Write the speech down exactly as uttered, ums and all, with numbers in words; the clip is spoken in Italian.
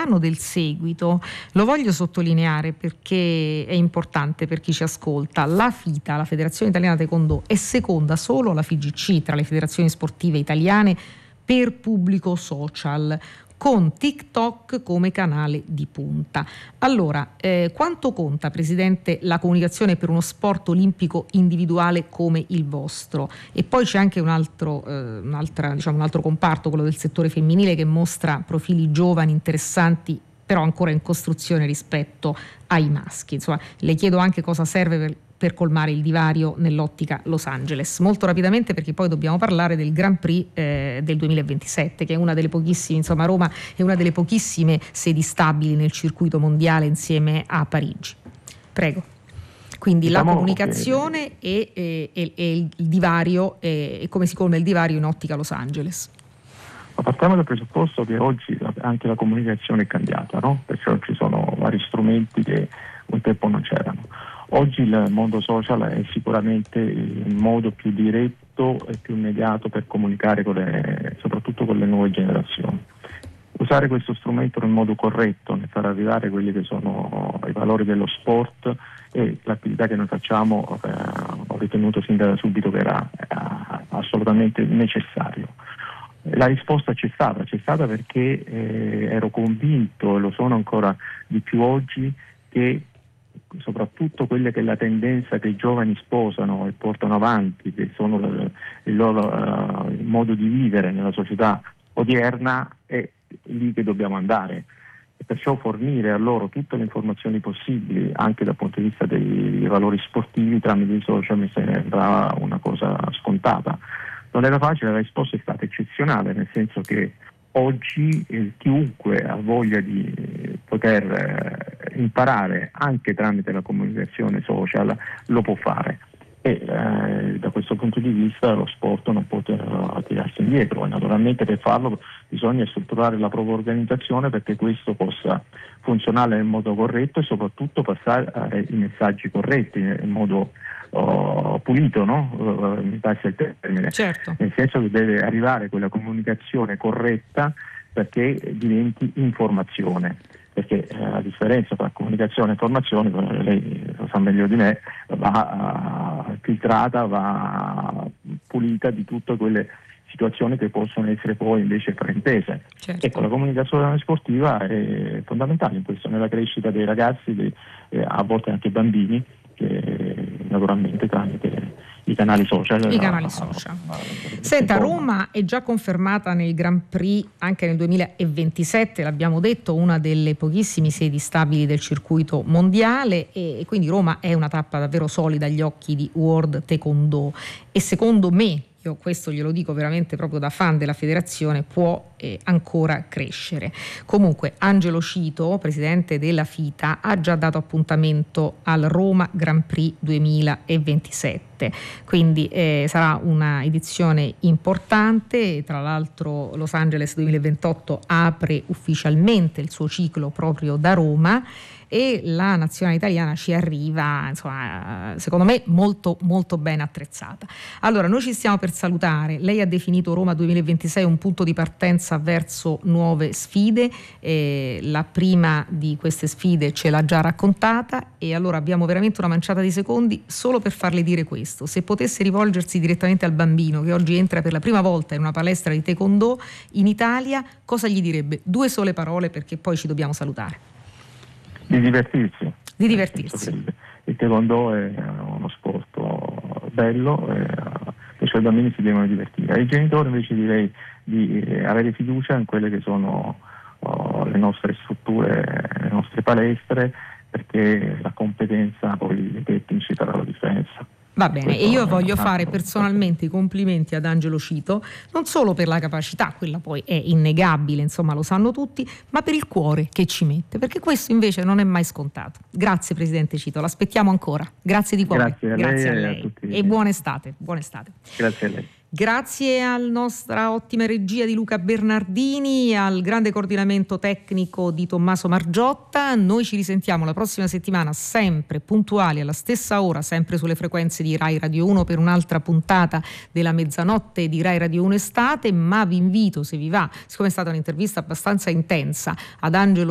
danno del seguito. Lo voglio sottolineare perché è importante per chi ci ascolta. La FITA, la Federazione Italiana Taekwondo, è seconda solo alla F I G C tra le federazioni sportive italiane per pubblico social, con TikTok come canale di punta. Allora, eh, quanto conta, Presidente, la comunicazione per uno sport olimpico individuale come il vostro? E poi c'è anche un altro, eh, un'altra, diciamo, un altro comparto, quello del settore femminile, che mostra profili giovani, interessanti, però ancora in costruzione rispetto ai maschi. Insomma, le chiedo anche cosa serve per per colmare il divario nell'ottica Los Angeles. Molto rapidamente, perché poi dobbiamo parlare del Grand Prix eh, del duemilaventisette, che è una delle pochissime, insomma Roma è una delle pochissime sedi stabili nel circuito mondiale insieme a Parigi. Prego. Quindi diciamo la comunicazione che... e, e, e il divario e, e come si colma il divario in ottica Los Angeles. Ma partiamo dal presupposto che oggi anche la comunicazione è cambiata, no? Perciò ci sono vari strumenti che un tempo non c'erano. Oggi il mondo social è sicuramente il modo più diretto e più immediato per comunicare con le, soprattutto con le nuove generazioni. Usare questo strumento nel modo corretto, nel far arrivare quelli che sono i valori dello sport e l'attività che noi facciamo, eh, ho ritenuto sin da subito che era eh, assolutamente necessario. La risposta c'è stata, c'è stata perché eh, ero convinto, e lo sono ancora di più oggi, che soprattutto quelle che è la tendenza che i giovani sposano e portano avanti, che sono il, il loro uh, il modo di vivere nella società odierna, è lì che dobbiamo andare. E perciò fornire a loro tutte le informazioni possibili, anche dal punto di vista dei valori sportivi, tramite i social mi sembra una cosa scontata. Non era facile, la risposta è stata eccezionale, nel senso che oggi eh, chiunque ha voglia di eh, poter eh, imparare anche tramite la comunicazione social lo può fare e eh, da questo punto di vista lo sport non può uh, tirarsi indietro e naturalmente per farlo bisogna strutturare la propria organizzazione perché questo possa funzionare nel modo corretto e soprattutto passare i messaggi corretti in modo uh, pulito, no? Uh, mi passa il termine, certo. Nel senso che deve arrivare quella comunicazione corretta perché diventi informazione, perché eh, la differenza tra comunicazione e informazione, lei lo sa meglio di me, va uh, filtrata, va pulita di tutte quelle situazioni che possono essere poi invece fraintese. Certo. Ecco, la comunicazione sportiva è fondamentale in questo, nella crescita dei ragazzi, dei, eh, a volte anche bambini, che naturalmente tramite i canali social. I canali social. Senta, Roma è già confermata nel Grand Prix anche nel duemilaventisette, l'abbiamo detto, una delle pochissime sedi stabili del circuito mondiale e quindi Roma è una tappa davvero solida agli occhi di World Taekwondo e secondo me, io questo glielo dico veramente proprio da fan della federazione, può eh, ancora crescere. Comunque Angelo Cito, presidente della FITA, ha già dato appuntamento al Roma Grand Prix duemilaventisette, quindi eh, sarà una edizione importante. Tra l'altro Los Angeles duemilaventotto apre ufficialmente il suo ciclo proprio da Roma e la nazionale italiana ci arriva, insomma, secondo me molto molto ben attrezzata. Allora, noi ci stiamo per salutare. Lei ha definito Roma duemilaventisei un punto di partenza verso nuove sfide, eh, la prima di queste sfide ce l'ha già raccontata e allora abbiamo veramente una manciata di secondi solo per farle dire questo. Se potesse rivolgersi direttamente al bambino che oggi entra per la prima volta in una palestra di Taekwondo in Italia, cosa gli direbbe? Due sole parole perché poi ci dobbiamo salutare. Di divertirsi. Di divertirsi. Il, il taekwondo è uno sport bello e i suoi bambini si devono divertire. Ai genitori invece direi di avere fiducia in quelle che sono oh, le nostre strutture, le nostre palestre, perché la competenza poi dei tecnici farà la differenza. Va bene, e io voglio fare personalmente i complimenti ad Angelo Cito, non solo per la capacità, quella poi è innegabile, insomma lo sanno tutti, ma per il cuore che ci mette, perché questo invece non è mai scontato. Grazie Presidente Cito, l'aspettiamo ancora. Grazie di cuore. Grazie a lei, Grazie a lei. E, a tutti. E buona estate, buona estate. Grazie a lei. Grazie alla nostra ottima regia di Luca Bernardini, al grande coordinamento tecnico di Tommaso Margiotta. Noi ci risentiamo la prossima settimana, sempre puntuali alla stessa ora, sempre sulle frequenze di Rai Radio uno per un'altra puntata della mezzanotte di Rai Radio uno Estate, ma vi invito, se vi va, siccome è stata un'intervista abbastanza intensa ad Angelo